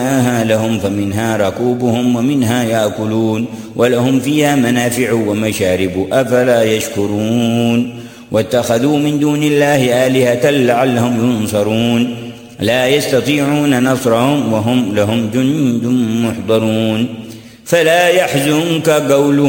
لهم فمنها ركوبهم ومنها يأكلون ولهم فيها منافع ومشارب أفلا يشكرون واتخذوا من دون الله آلهة لعلهم ينصرون لا يستطيعون نصرهم وهم لهم جند محضرون فلا يحزنك قولهم